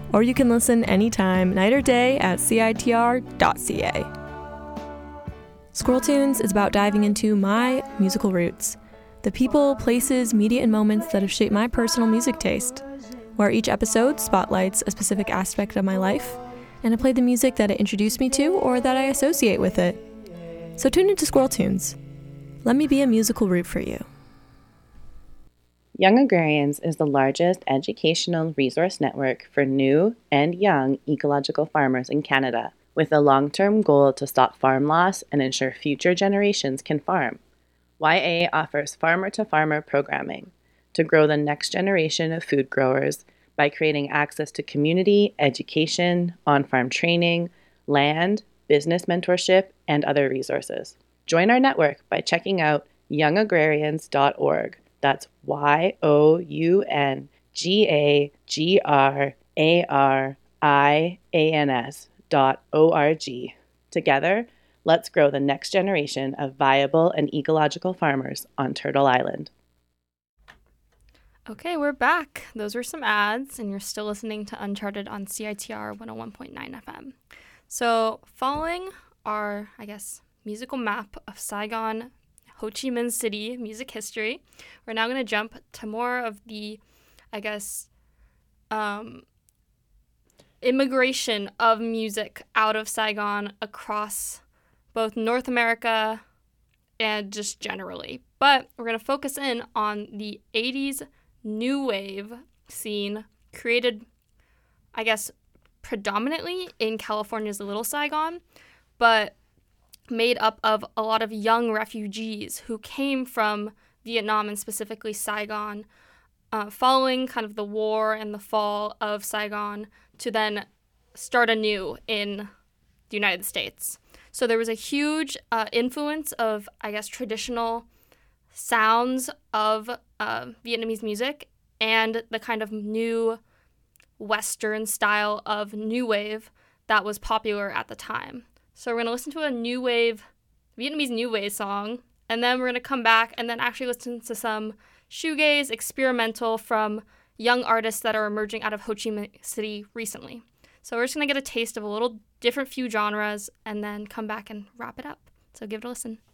or you can listen anytime, night or day, at citr.ca. Squirrel Tunes is about diving into my musical roots, the people, places, media, and moments that have shaped my personal music taste, where each episode spotlights a specific aspect of my life, and I play the music that it introduced me to or that I associate with it. So tune into Squirrel Tunes. Let me be a musical root for you. Young Agrarians is the largest educational resource network for new and young ecological farmers in Canada, with a long-term goal to stop farm loss and ensure future generations can farm. YA offers farmer-to-farmer programming to grow the next generation of food growers by creating access to community, education, on-farm training, land, business mentorship, and other resources. Join our network by checking out youngagrarians.org. That's youngagrarians.org. Together, let's grow the next generation of viable and ecological farmers on Turtle Island. Okay, we're back. Those were some ads, and you're still listening to Uncharted on CITR 101.9 FM. So, following our, musical map of Saigon, Ho Chi Minh City music history, we're now going to jump to more of the, immigration of music out of Saigon across both North America and just generally. But we're going to focus in on the 80s new wave scene created, predominantly in California's Little Saigon, but made up of a lot of young refugees who came from Vietnam and specifically Saigon, following kind of the war and the fall of Saigon to then start anew in the United States. So there was a huge influence of, traditional sounds of Vietnamese music and the kind of new Western style of new wave that was popular at the time. So we're going to listen to a Vietnamese new wave song, and then we're going to come back and then actually listen to some shoegaze experimental from young artists that are emerging out of Ho Chi Minh City recently. So we're just going to get a taste of a little different few genres and then come back and wrap it up. So give it a listen.